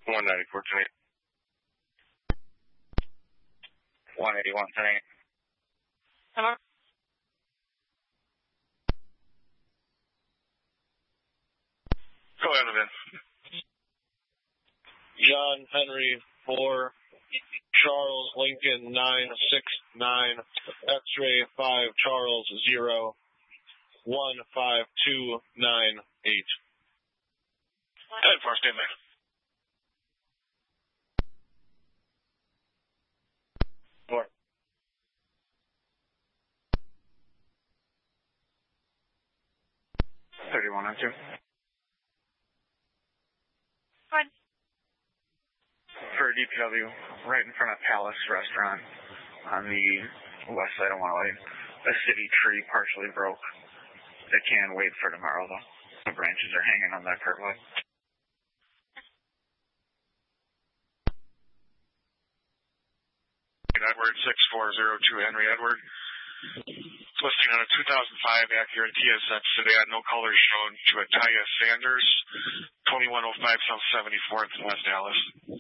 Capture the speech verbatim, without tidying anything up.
one ninety-four tonight. one eighty-one tonight. Hello? Go ahead, then. John Henry four, Charles Lincoln nine six nine, X-ray five Charles zero, one five two nine eight. Head for stand there. Four. thirty-one on two. Good. For D P W, right in front of Palace Restaurant on the west side of one oh eight. A city tree partially broke. It can wait for tomorrow, though. The branches are hanging on that curb line. Edward six four zero two, Henry Edward. Listing on a two thousand five Acura T S X sedan, no colors shown, to a Taya Sanders, twenty-one oh five South seventy-fourth in West Dallas.